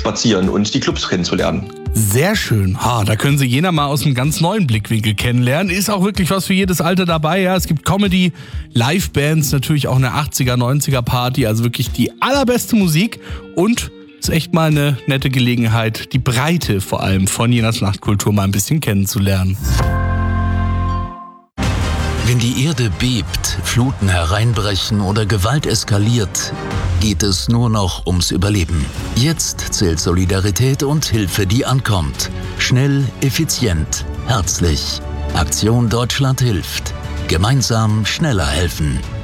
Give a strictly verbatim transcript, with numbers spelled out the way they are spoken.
spazieren und die Clubs kennenzulernen. Sehr schön. Ha, da können Sie jeder mal aus einem ganz neuen Blickwinkel kennenlernen. Ist auch wirklich was für jedes Alter dabei. Ja, es gibt Comedy, Livebands, natürlich auch eine achtziger, neunziger Party. Also wirklich die allerbeste Musik. Und ist echt mal eine nette Gelegenheit, die Breite vor allem von Jenas Nachtkultur mal ein bisschen kennenzulernen. Wenn die Erde bebt, Fluten hereinbrechen oder Gewalt eskaliert, geht es nur noch ums Überleben. Jetzt zählt Solidarität und Hilfe, die ankommt. Schnell, effizient, herzlich. Aktion Deutschland hilft. Gemeinsam schneller helfen.